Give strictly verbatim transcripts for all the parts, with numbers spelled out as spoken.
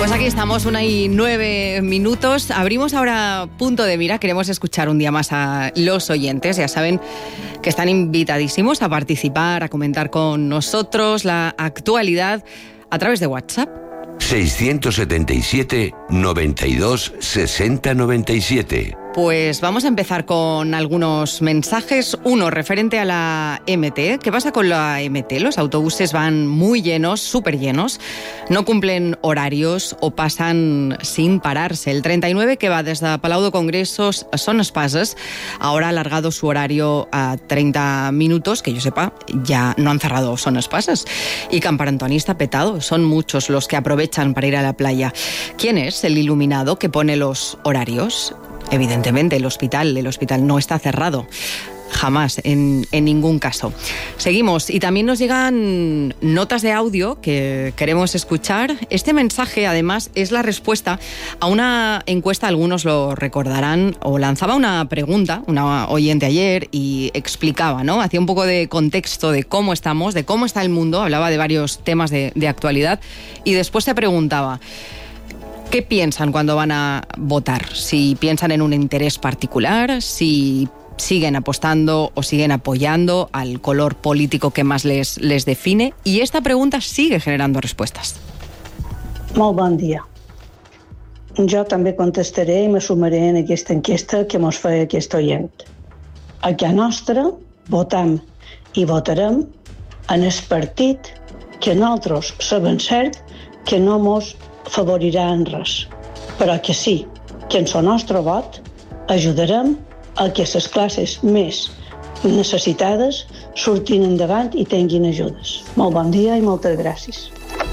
Pues aquí estamos, una y nueve minutos. Abrimos ahora Punto de Mira. Queremos escuchar un día más a los oyentes. Ya saben que están invitadísimos a participar, a comentar con nosotros la actualidad a través de WhatsApp. seiscientos setenta y siete, noventa y dos, sesenta, noventa y siete. Pues vamos a empezar con algunos mensajes. Uno, referente a la M T. ¿Qué pasa con la M T? Los autobuses van muy llenos, súper llenos, no cumplen horarios o pasan sin pararse. El treinta y nueve, que va desde Palau de Congresos a Son Espases, ahora ha alargado su horario a treinta minutos, que yo sepa, ya no han cerrado Son Espases. Y Campar Antoni está petado, son muchos los que aprovechan para ir a la playa. ¿Quién es el iluminado que pone los horarios? Evidentemente, el hospital, el hospital no está cerrado. Jamás, en, en ningún caso. Seguimos, y también nos llegan notas de audio que queremos escuchar. Este mensaje, además, es la respuesta a una encuesta, algunos lo recordarán, o lanzaba una pregunta, una oyente ayer, y explicaba, ¿no? Hacía un poco de contexto de cómo estamos, de cómo está el mundo, hablaba de varios temas de, de actualidad, y después se preguntaba: ¿qué piensan cuando van a votar? Si piensan en un interés particular, si siguen apostando o siguen apoyando al color político que más les, les define. Y esta pregunta sigue generando respuestas. Molt bon dia. Jo també contestaré i me sumaré en aquesta enquesta que mos feia aquest oient. A casa nostra votam i votarem en el partit que nosaltres sabem cert que no mos favorirà en res, però que sí, que en el nostre vot ajudarem a que les classes més necessitades surtin endavant i tinguin ajudes. Molt bon dia i moltes gràcies.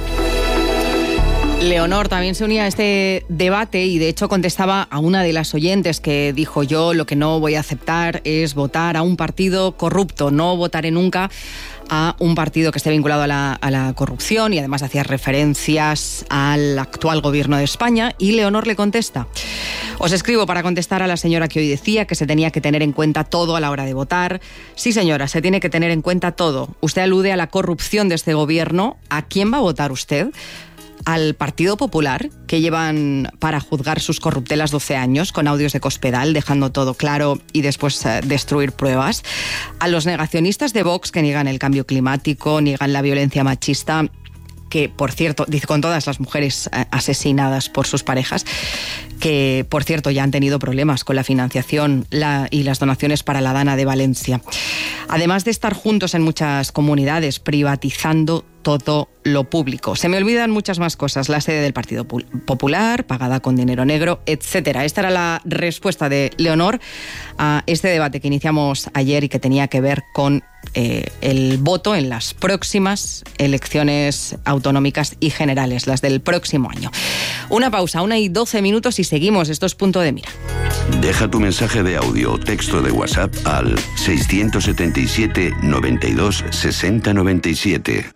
Leonor también se unía a este debate y de hecho contestaba a una de las oyentes que dijo: yo lo que no voy a aceptar es votar a un partido corrupto, no votaré nunca a un partido que esté vinculado a la, a la corrupción, y además hacía referencias al actual gobierno de España. Y Leonor le contesta: os escribo para contestar a la señora que hoy decía que se tenía que tener en cuenta todo a la hora de votar. Sí, señora, se tiene que tener en cuenta todo. Usted alude a la corrupción de este gobierno. ¿A quién va a votar usted? ¿Al Partido Popular, que llevan para juzgar sus corruptelas doce años con audios de Cospedal, dejando todo claro y después eh, destruir pruebas? ¿A los negacionistas de Vox, que niegan el cambio climático, niegan la violencia machista, que, por cierto, dice con todas las mujeres eh, asesinadas por sus parejas, que, por cierto, ya han tenido problemas con la financiación la, y las donaciones para la Dana de Valencia? Además de estar juntos en muchas comunidades, privatizando todo lo público. Se me olvidan muchas más cosas. La sede del Partido Popular, pagada con dinero negro, etcétera. Esta era la respuesta de Leonor a este debate que iniciamos ayer y que tenía que ver con eh, el voto en las próximas elecciones autonómicas y generales, las del próximo año. Una pausa, una y doce minutos y seguimos. Esto es Punto de Mira. Deja tu mensaje de audio o texto de WhatsApp al seiscientos setenta y siete, noventa y dos, sesenta, noventa y siete.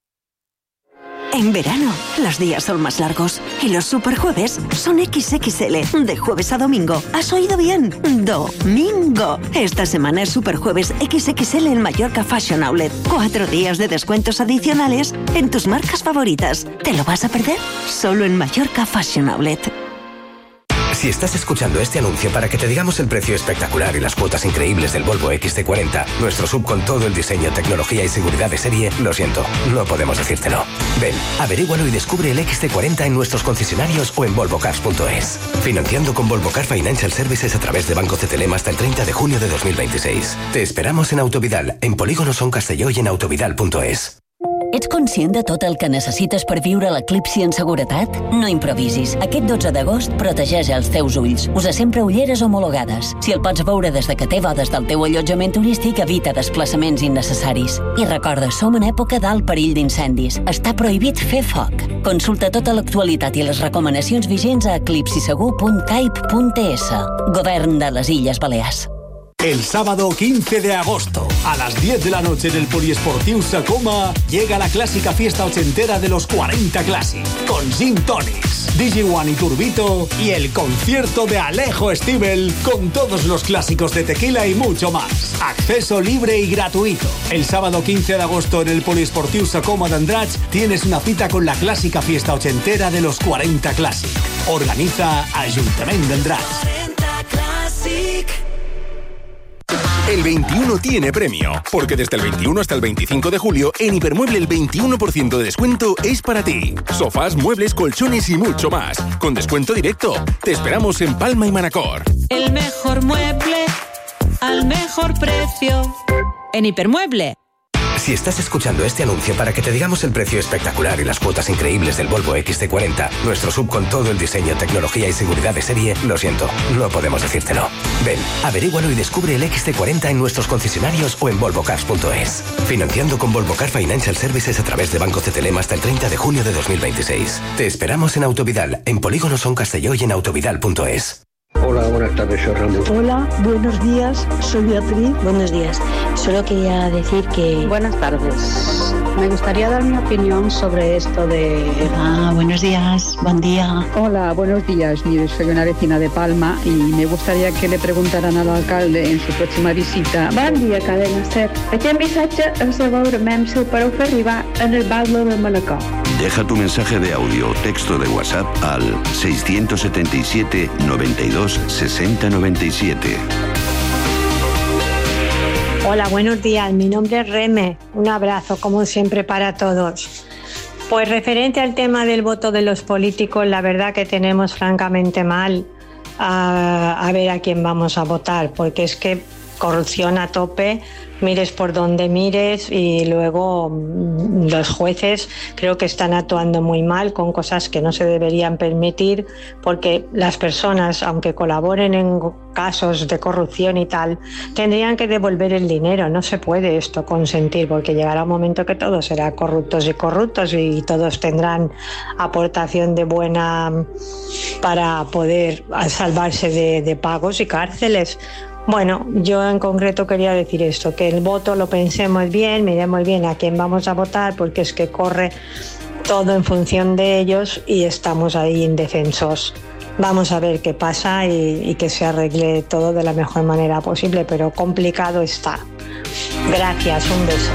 En verano, los días son más largos y los superjueves son equis equis ele, de jueves a domingo. ¿Has oído bien? ¡Domingo! Esta semana es Superjueves equis equis ele en Mallorca Fashion Outlet. Cuatro días de descuentos adicionales en tus marcas favoritas. ¿Te lo vas a perder? Solo en Mallorca Fashion Outlet. Si estás escuchando este anuncio para que te digamos el precio espectacular y las cuotas increíbles del Volvo equis ce cuarenta, nuestro sub con todo el diseño, tecnología y seguridad de serie, lo siento, no podemos decírtelo. Ven, averígualo y descubre el equis ce cuarenta en nuestros concesionarios o en volvo cars punto es. Financiando con Volvo Car Financial Services a través de Banco C T L M hasta el treinta de junio de dos mil veintiséis. Te esperamos en Autovidal, en Polígono Son Castelló i en autovidal punto es. Ets conscient de tot el que necessites per viure l'eclipsi en seguretat? No improvisis. Aquest dotze d'agost protegeix els teus ulls. Usa sempre ulleres homologades. Si el pots veure des de que té des del teu allotjament turístic, evita desplaçaments innecessaris. I recorda, som en època d'alt perill d'incendis. Està prohibit fer foc. Consulta tota l'actualitat i les recomanacions vigents a eclipsisegur punt caip punt es. Govern de les Illes Balears. El sábado quince de agosto, a las diez de la noche en el Poliesportiu Sacoma, llega la clásica fiesta ochentera de los cuarenta Classic, con Gin Tonics, D J One y Turbito, y el concierto de Alejo Stivel, con todos los clásicos de tequila y mucho más. Acceso libre y gratuito. El sábado quince de agosto en el Poliesportiu Sacoma de Andratx tienes una cita con la clásica fiesta ochentera de los cuarenta Classic. Organiza Ayuntamiento de Andratx. El veintiuno tiene premio, porque desde el veintiuno hasta el veinticinco de julio, en Hipermueble el veintiuno por ciento de descuento es para ti. Sofás, muebles, colchones y mucho más, con descuento directo. Te esperamos en Palma y Manacor. El mejor mueble, al mejor precio, en Hipermueble. Si estás escuchando este anuncio para que te digamos el precio espectacular y las cuotas increíbles del Volvo X C cuarenta, nuestro sub con todo el diseño, tecnología y seguridad de serie, lo siento, no podemos decírtelo. Ven, averígualo y descubre el X C cuarenta en nuestros concesionarios o en volvo cars punto es. Financiando con Volvo Car Financial Services a través de Banco C T L M hasta el treinta de junio de dos mil veintiséis. Te esperamos en Autovidal, en Polígono Son Castelló y en autovidal punto es. Hola, buenas tardes, soy Ramón. Hola, buenos días, soy Beatriz. Buenos días. Solo quería decir que... Buenas tardes. Me gustaría dar mi opinión sobre esto de... Ah, buenos días, buen día. Hola, buenos días. Mire, soy una vecina de Palma y me gustaría que le preguntaran al alcalde en su próxima visita. Bon dia, Cadena Ser. Aquest missatge es de veure Memsil per a fer arribar en el Batlle de Manacor. Deja tu mensaje de audio o texto de WhatsApp al seiscientos setenta y siete, noventa y dos, sesenta, noventa y siete. Hola, buenos días. Mi nombre es Reme. Un abrazo, como siempre, para todos. Pues referente al tema del voto de los políticos, la verdad que tenemos francamente mal a, a ver a quién vamos a votar, porque es que corrupción a tope, mires por donde mires, y luego los jueces creo que están actuando muy mal con cosas que no se deberían permitir, porque las personas, aunque colaboren en casos de corrupción y tal, tendrían que devolver el dinero. No se puede esto consentir, porque llegará un momento que todos serán corruptos y corruptos y todos tendrán aportación de buena para poder salvarse de, de pagos y cárceles. Bueno, yo en concreto quería decir esto, que el voto lo pensemos bien, miremos bien a quién vamos a votar, porque es que corre todo en función de ellos y estamos ahí indefensos. Vamos a ver qué pasa y, y que se arregle todo de la mejor manera posible, pero complicado está. Gracias, un beso.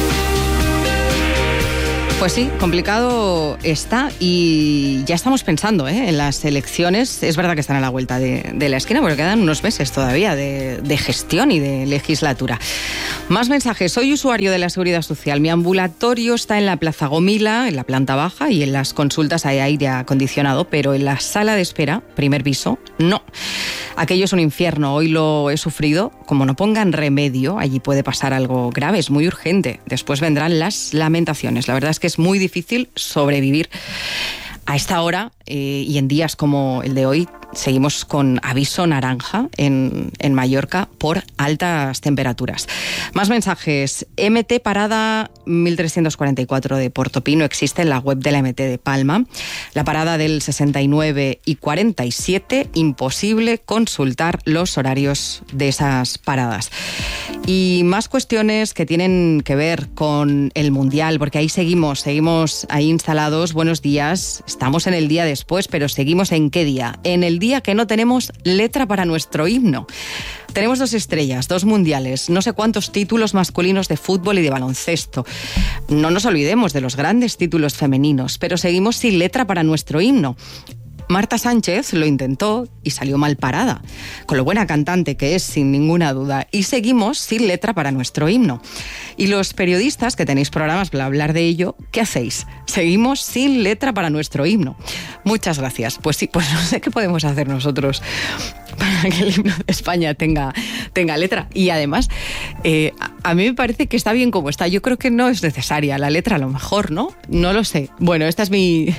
Pues sí, complicado está y ya estamos pensando ¿eh? en las elecciones. Es verdad que están a la vuelta de, de la esquina, porque quedan unos meses todavía de, de gestión y de legislatura. Más mensajes. Soy usuario de la Seguridad Social. Mi ambulatorio está en la Plaza Gomila, en la planta baja, y en las consultas hay aire acondicionado, pero en la sala de espera, primer piso, no. Aquello es un infierno. Hoy lo he sufrido. Como no pongan remedio, allí puede pasar algo grave. Es muy urgente. Después vendrán las lamentaciones. La verdad es que es muy difícil sobrevivir a esta hora eh, y en días como el de hoy. Seguimos con aviso naranja en, en Mallorca por altas temperaturas. Más mensajes. M T parada mil trescientos cuarenta y cuatro de Portopino existe en la web de la M T de Palma. La parada del sesenta y nueve y cuarenta y siete, imposible consultar los horarios de esas paradas. Y más cuestiones que tienen que ver con el Mundial, porque ahí seguimos, seguimos ahí instalados. Buenos días. Estamos en el día después, pero seguimos ¿en qué día? En el día que no tenemos letra para nuestro himno. Tenemos dos estrellas, dos mundiales, no sé cuántos títulos masculinos de fútbol y de baloncesto. No nos olvidemos de los grandes títulos femeninos, pero seguimos sin letra para nuestro himno. Marta Sánchez lo intentó y salió mal parada, con lo buena cantante que es, sin ninguna duda. Y seguimos sin letra para nuestro himno. Y los periodistas que tenéis programas para hablar de ello, ¿qué hacéis? Seguimos sin letra para nuestro himno. Muchas gracias. Pues sí, pues no sé qué podemos hacer nosotros para que el himno de España tenga, tenga letra. Y además, eh, a mí me parece que está bien como está. Yo creo que no es necesaria la letra, a lo mejor, ¿no? No lo sé. Bueno, esta es mi...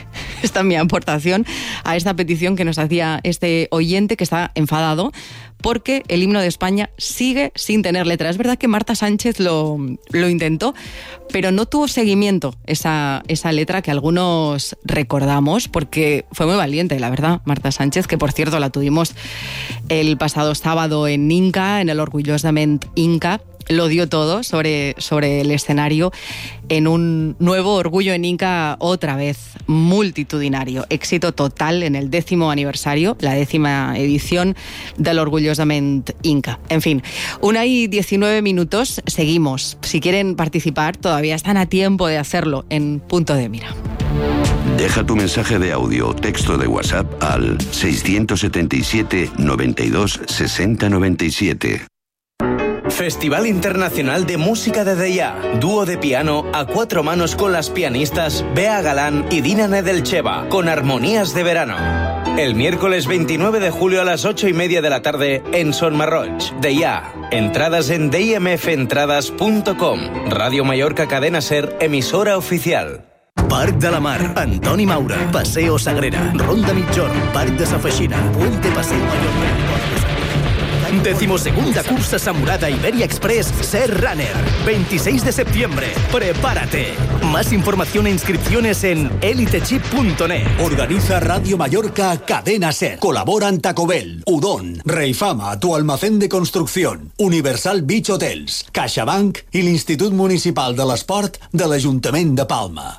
Esta es mi aportación a esta petición que nos hacía este oyente que está enfadado porque el himno de España sigue sin tener letra. Es verdad que Marta Sánchez lo, lo intentó, pero no tuvo seguimiento esa, esa letra que algunos recordamos, porque fue muy valiente, la verdad, Marta Sánchez, que por cierto la tuvimos el pasado sábado en Inca, en el Orgullosament Inca. Lo dio todo sobre, sobre el escenario en un nuevo Orgullo en Inca, otra vez multitudinario. Éxito total en el décimo aniversario, la décima edición del Orgullosament Inca. En fin, una y diecinueve minutos, seguimos. Si quieren participar, todavía están a tiempo de hacerlo en Punto de Mira. Deja tu mensaje de audio o texto de WhatsApp al seiscientos setenta y siete, noventa y dos, sesenta, noventa y siete. Festival Internacional de Música de Deià. Dúo de piano a cuatro manos con las pianistas Bea Galán y Dina Nedelcheva, con armonías de verano. El miércoles veintinueve de julio a las ocho y media de la tarde en Son Marroig, Deià. Entradas en d i m f entradas punto com. Radio Mallorca Cadena Ser, emisora oficial. Parc de la Mar, Antoni Maura, Paseo Sagrera, Ronda Mitjorn, Parc de Sa Feixina, Puente Paseo Mallorca. Decimosegunda cursa Samurada Iberia Express Ser Runner. veintiséis de septiembre. Prepárate. Más información e inscripciones en elitechip punto net. Organiza Radio Mallorca Cadena Ser. Colaboran Taco Bell, Udon, Reifama, tu almacén de construcción, Universal Beach Hotels, CaixaBank i l'Institut Municipal de l'Esport de l'Ajuntament de Palma.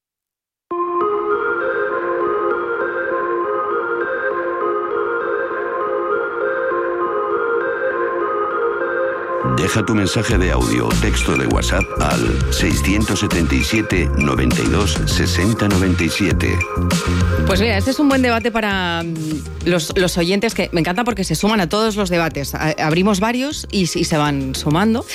Deja tu mensaje de audio o texto de WhatsApp al seiscientos setenta y siete, noventa y dos, sesenta, noventa y siete. Pues mira, este es un buen debate para los, los oyentes, que me encanta porque se suman a todos los debates. Abrimos varios y, y se van sumando.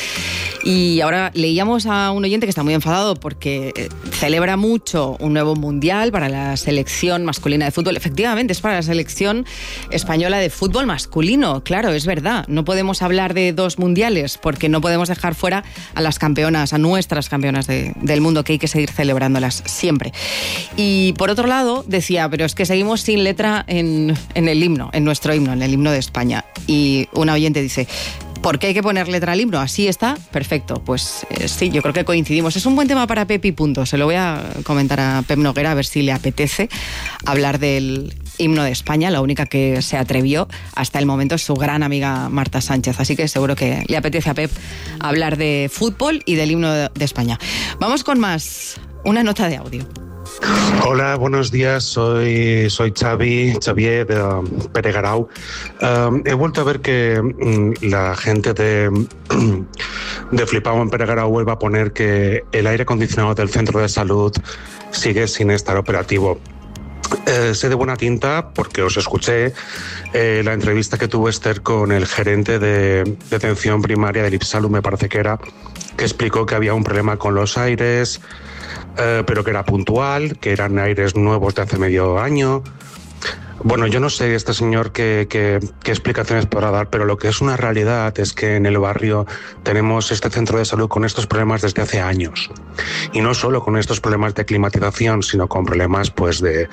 Y ahora leíamos a un oyente que está muy enfadado porque celebra mucho un nuevo mundial para la selección masculina de fútbol. Efectivamente, es para la selección española de fútbol masculino. Claro, es verdad. No podemos hablar de dos mundiales porque no podemos dejar fuera a las campeonas, a nuestras campeonas de, del mundo, que hay que seguir celebrándolas siempre. Y por otro lado, decía, pero es que seguimos sin letra en, en el himno, en nuestro himno, en el himno de España. Y una oyente dice, ¿por qué hay que poner letra al himno? Así está, perfecto. Pues eh, sí, yo creo que coincidimos. Es un buen tema para Pepi, punto. Se lo voy a comentar a Pep Noguera a ver si le apetece hablar del himno de España. La única que se atrevió hasta el momento es su gran amiga Marta Sánchez. Así que seguro que le apetece a Pep hablar de fútbol y del himno de España. Vamos con más. Una nota de audio. Hola, buenos días, soy, soy Xavi, Xavier de um, Peregarau. Um, he vuelto a ver que um, la gente de, um, de Flipao en Peregarau vuelve a poner que el aire acondicionado del centro de salud sigue sin estar operativo. Eh, sé de buena tinta, porque os escuché eh, la entrevista que tuvo Esther con el gerente de, de atención primaria del Ipsalum, me parece que era, que explicó que había un problema con los aires, eh, pero que era puntual, que eran aires nuevos de hace medio año. Bueno, yo no sé este señor qué, qué, qué explicaciones podrá dar, pero lo que es una realidad es que en el barrio tenemos este centro de salud con estos problemas desde hace años. Y no solo con estos problemas de climatización, sino con problemas pues de,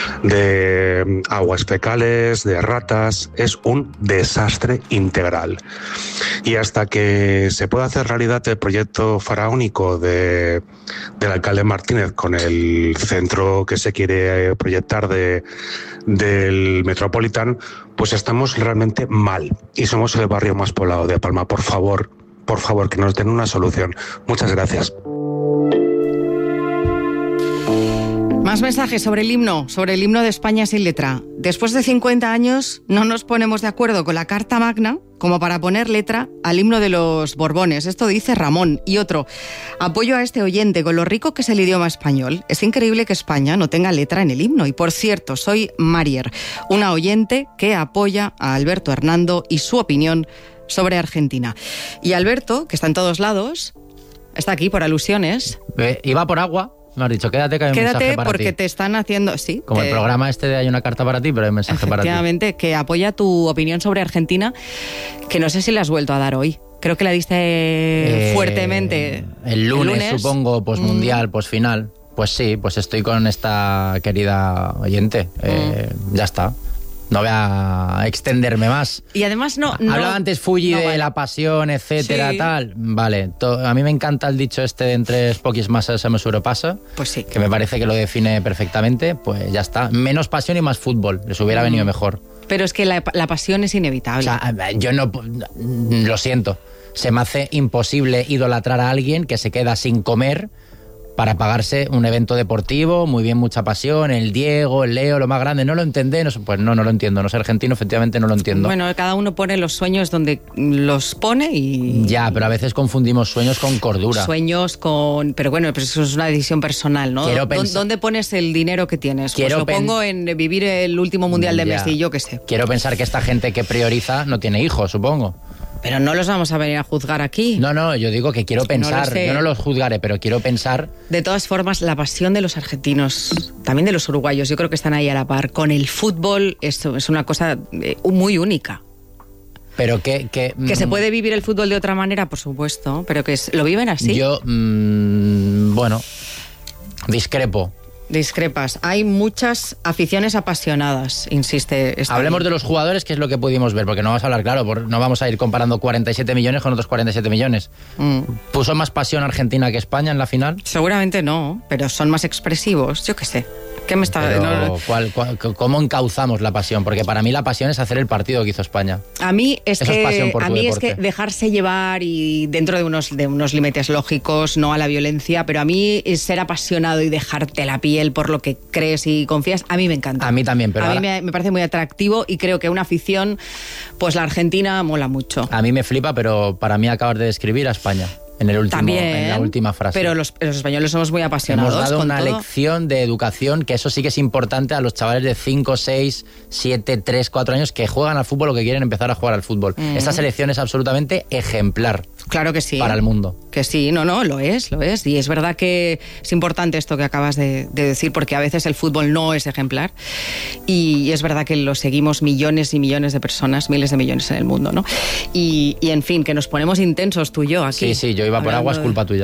de aguas fecales, de ratas. Es un desastre integral. Y hasta que se pueda hacer realidad el proyecto faraónico de, del alcalde Martínez con el centro que se quiere proyectar de del Metropolitan, pues estamos realmente mal y somos el barrio más poblado de Palma. Por favor, por favor, que nos den una solución. Muchas gracias. Más mensajes sobre el himno, sobre el himno de España sin letra. Después de cincuenta años no nos ponemos de acuerdo con la Carta Magna como para poner letra al himno de los Borbones. Esto dice Ramón. Y otro, apoyo a este oyente con lo rico que es el idioma español. Es increíble que España no tenga letra en el himno. Y por cierto, soy Marier, una oyente que apoya a Alberto Hernando y su opinión sobre Argentina. Y Alberto, que está en todos lados, está aquí por alusiones. Eh, iba por agua. Me has dicho, quédate que hay un quédate mensaje para ti. Quédate porque te están haciendo... sí. Como te... el programa este de hay una carta para ti, pero hay un mensaje para ti. Efectivamente, que apoya tu opinión sobre Argentina, que no sé si la has vuelto a dar hoy. Creo que la diste eh, fuertemente. El lunes, el lunes, supongo, posmundial, mm. posfinal. pues sí, pues estoy con esta querida oyente. Eh, mm. Ya está. No voy a extenderme más. Y además no... no Hablaba antes Fulli no, de vale. la pasión, etcétera, sí. tal. Vale, to, a mí me encanta el dicho este de entre poquis masas se me sobrepasa. Pues sí. Que me parece que lo define perfectamente. Pues ya está. Menos pasión y más fútbol. Les hubiera mm. venido mejor. Pero es que la, la pasión es inevitable. O sea, yo no... Lo siento. Se me hace imposible idolatrar a alguien que se queda sin comer para pagarse un evento deportivo, muy bien, mucha pasión, el Diego, el Leo, lo más grande, no lo entendé, no, pues no, no lo entiendo, no soy argentino, efectivamente no lo entiendo. Bueno, cada uno pone los sueños donde los pone y... Ya, pero a veces confundimos sueños con cordura. Sueños con... Pero bueno, pero eso es una decisión personal, ¿no? Quiero pensar... ¿Dónde pones el dinero que tienes? Quiero pues lo pen... pongo en vivir el último mundial de ya. Messi, yo qué sé. Quiero pensar que esta gente que prioriza no tiene hijos, supongo. Pero no los vamos a venir a juzgar aquí. No, no, yo digo que quiero pensar, no yo no los juzgaré, pero quiero pensar... De todas formas, la pasión de los argentinos, también de los uruguayos, yo creo que están ahí a la par. Con el fútbol, esto es una cosa muy única. Pero que... Que, que se puede vivir el fútbol de otra manera, por supuesto, pero que es, lo viven así. Yo, mmm, bueno, discrepo. Discrepas. Hay muchas aficiones apasionadas, insiste. Hablemos de los jugadores, que es lo que pudimos ver, porque no vamos a hablar, claro, por, no vamos a ir comparando cuarenta y siete millones con otros cuarenta y siete millones. Mm. ¿Puso más pasión Argentina que España en la final? Seguramente no, pero son más expresivos, yo qué sé. ¿Qué me está... Pero, no, ¿cuál, cuál, ¿Cómo encauzamos la pasión? Porque para mí la pasión es hacer el partido que hizo España. A mí es Eso que, es pasión por a tu mí deporte. es que dejarse llevar y dentro de unos, de unos límites lógicos, no a la violencia, pero a mí ser apasionado y dejarte la piel por lo que crees y confías, a mí me encanta. A mí también, pero A ahora... mí me, me parece muy atractivo y creo que una afición, pues la Argentina mola mucho. A mí me flipa, pero para mí acabas de describir a España. En, el último, También, en la última frase. Pero los, los españoles somos muy apasionados. Hemos dado con una todo. lección de educación, que eso sí que es importante a los chavales de cinco, seis, siete, tres, cuatro años que juegan al fútbol o que quieren empezar a jugar al fútbol. Mm. Esta selección es absolutamente ejemplar. Claro que sí. Para el mundo. Que sí, no, no, lo es, lo es. Y es verdad que es importante esto que acabas de, de decir, porque a veces el fútbol no es ejemplar. Y es verdad que lo seguimos millones y millones de personas, miles de millones en el mundo, ¿no? Y, y en fin, que nos ponemos intensos tú y yo aquí. Sí, sí, yo iba por agua, es culpa tuya.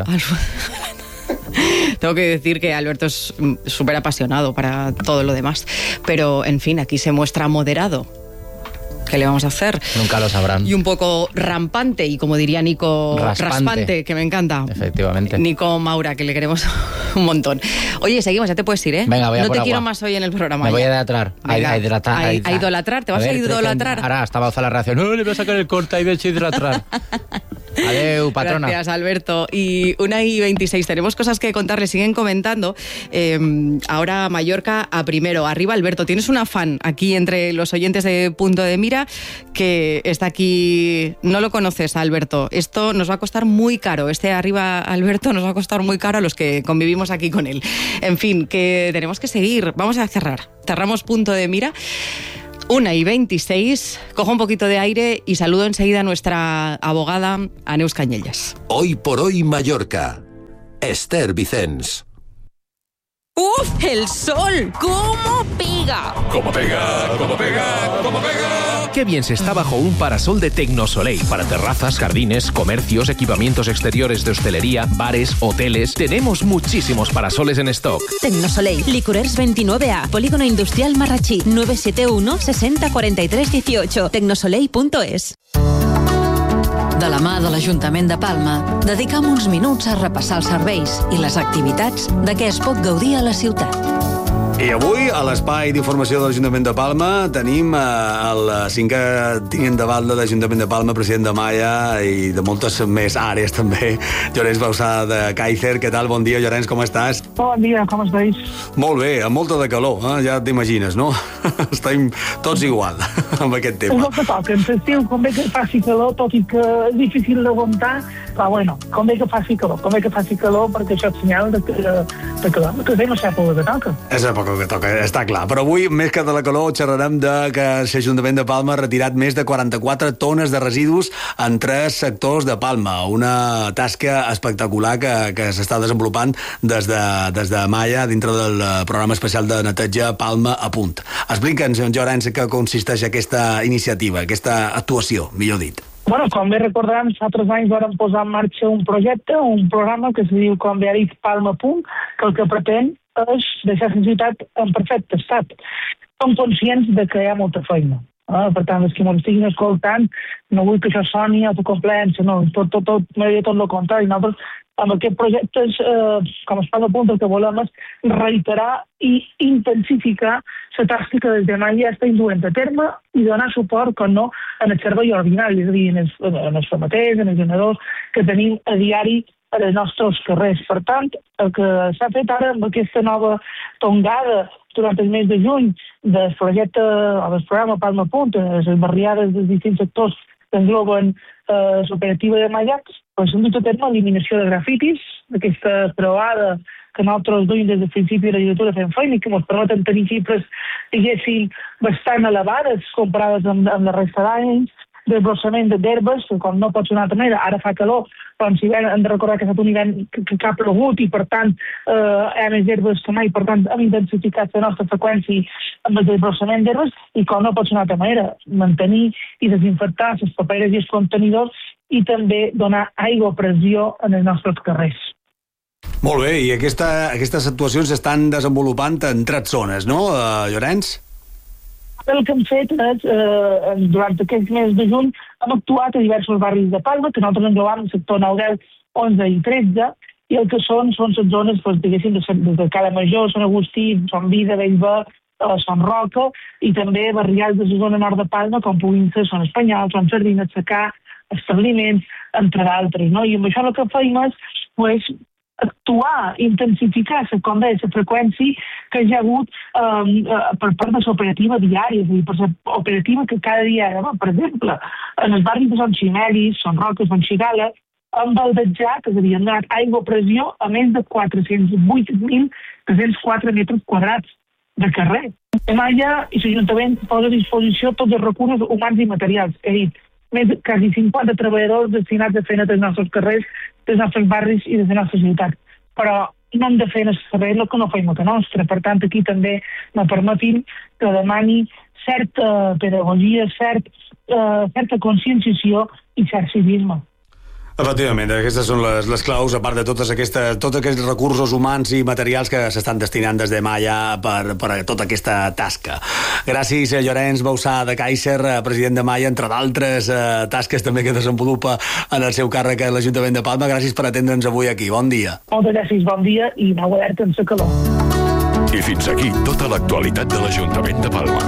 Tengo que decir que Alberto es súper apasionado para todo lo demás. Pero, en fin, aquí se muestra moderado. ¿Qué le vamos a hacer? Nunca lo sabrán. Y un poco rampante, y como diría Nico, raspante, raspante que me encanta. Efectivamente. Nico Maura, que le queremos un montón. Oye, seguimos, ya te puedes ir, ¿eh? Venga, voy a No por te agua. quiero más hoy en el programa. Me ya. voy a idolatrar. Venga, a, hidratar, a, a idolatrar. ¿Te vas a, a idolatrar? Ahora estaba a la reacción. No, le voy a sacar el corte y voy a idolatrar. Adeu, patrona. Gracias, Alberto. Y una y veintiséis, tenemos cosas que contarles, siguen comentando. Eh, ahora Mallorca a primero. Arriba, Alberto, tienes una fan aquí entre los oyentes de Punto de Mira que está aquí. No lo conoces, Alberto. Esto nos va a costar muy caro. Este arriba, Alberto, nos va a costar muy caro a los que convivimos aquí con él. En fin, que tenemos que seguir. Vamos a cerrar. Cerramos Punto de Mira. Una y veintiséis, cojo un poquito de aire y saludo enseguida a nuestra abogada, a Neus Cañellas. Hoy por hoy Mallorca. Esther Vicens. ¡Uf! ¡El sol! ¿Cómo pega? ¿Cómo pega? ¿Cómo pega? ¿Cómo pega? Qué bien se está bajo un parasol de Tecnosoleil. Para terrazas, jardines, comercios, equipamientos exteriores de hostelería, bares, hoteles. Tenemos muchísimos parasoles en stock. Tecnosoleil, Licorers veintinueve A, Polígono Industrial Marrachí, nueve siete uno, sesenta, cuarenta y tres, dieciocho, tecnosoleil punto es. De la mà de l'Ajuntament de Palma, dedicam uns minuts a repassar els serveis i les activitats de què es pot gaudir a la ciutat. I avui, a l'espai d'informació de l'Ajuntament de Palma, tenim eh, el cinquè tinent d'alcalde de l'Ajuntament de Palma, president de Maya i de moltes més àrees també, Llorenç Bausà de Càicer. Què tal? Bon dia, Llorenç, com estàs? Bon dia, com estàs? Molt bé, amb molta de calor, eh? Ja t'imagines, no? Estem tots igual amb aquest tema. És el que toca, en l'estiu, com bé que faci calor, tot i que és difícil d'aguantar, però bueno, com bé que faci calor, com bé que faci calor, perquè això és senyal de que, de que, que estem a l'època que toca. És l'època que toca, està clar. Però avui, més que de la calor, xerrarem de que l'Ajuntament de Palma ha retirat més de quaranta-quatre tones de residus en tres sectors de Palma. Una tasca espectacular que, que s'està desenvolupant des de, des de Maya dintre del programa especial de neteja Palma a Punt. Explica'ns, Llorenç, què consisteix aquesta iniciativa, aquesta actuació, millor dit. Bueno, com bé recordaran, fa tres anys vam posar en marxa un projecte, un programa que es diu, com bé ha dit, Palma Punt, que el que pretén és deixar la ciutat en perfecte estat. Som conscients de que hi ha molta feina. Eh? Per tant, els que ens estiguin escoltant, no vull que això soni autocomplaença, no, tot, tot, tot, tot, tot el contrari. Nosaltres, amb aquest projecte, eh, com es Palma Punt, el que volem és reiterar i intensificar la tasca que des de mai ja està induent a terme i donar suport, com no, en el servei ordinari, és a dir, en els, en els formaters, en els generadors que tenim a diari a les nostres carrers. Per tant, el que s'ha fet ara amb aquesta nova tongada durant el mes de juny del projecte, o del programa Palma Punt, les barriades dels distints sectors que engloben eh, l'operativa de Mallacs, doncs hem dut a terme l'eliminació de grafitis, d'aquesta croada que nosaltres duim des del principi de la legislatura fent feina i que ens permeten tenir xifres, diguéssim, bastant elevades comparades amb, amb la resta d'anys, desbrossament d'herbes, com no pot ser d'una altra manera, ara fa calor, però si ben, hem de recordar que ha estat un hivern que, que ha plogut i, per tant, eh, hi ha més herbes que mai, per tant, hem intensificat la nostra freqüència amb el desbrossament d'herbes i, com no pot ser d'una altra manera, mantenir i desinfectar les paperes i els contenidors i també donar aigua a pressió en els nostres carrers. Molt bé, i aquesta, aquestes actuacions s'estan desenvolupant en tres zones, no, uh, Llorenç? El que hem fet és, eh, durant aquest mes de juny, hem actuat a diversos barris de Palma, que nosaltres englobam el sector nou, deu, onze i tretze, i el que són, són les zones, doncs, diguéssim, des de Cala Major, Sant Agustí, Sant Vida, Bellver, eh, Sant Roca, i també barrials de la zona nord de Palma, com puguin ser Son Espanyol, Son Sardina, Secà, establiments, entre d'altres, no? I amb això el que feim és, pues, actuar, intensificar, com deia, la freqüència que hi ha hagut um, uh, per part de l'operativa diària, és a dir, per l'operativa que cada dia, no? Per exemple, en els barris de Sant Ximelis, Sant Roca, Sant Xigala, han baldejat, és a dir, han donat aigua a pressió a més de quatre-cents vuit mil tres-cents quatre metres quadrats de carrer. Malla i l'Ajuntament posa a disposició tots els recursos humans i materials, he dit, més de quasi cinquanta treballadors destinats a fer dels nostres carrers, dels nostres barris i des de la nostra ciutat. Però no hem de fer en els carrers el que no feim a casa nostra. Per tant, aquí també me permetin que demani certa pedagogia, cert, eh, certa conscienciació i cert civisme. Efectivament, aquestes són les, les claus, a part de totes aquestes, tots aquests recursos humans i materials que s'estan destinant des de Malla per, per a tota aquesta tasca. Gràcies a Llorenç Bausà de Kaiser, president de Malla, entre d'altres eh, tasques també que desenvolupa en el seu càrrec a l'Ajuntament de Palma. Gràcies per atendre'ns avui aquí. Bon dia. Moltes gràcies, bon dia i aneu alerta amb la calor. I fins aquí tota l'actualitat de l'Ajuntament de Palma.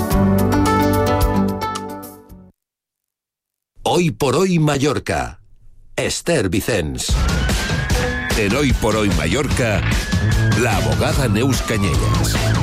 Hoy por hoy Mallorca. Esther Vicens. En Hoy por Hoy Mallorca, la abogada Neus Cañellas.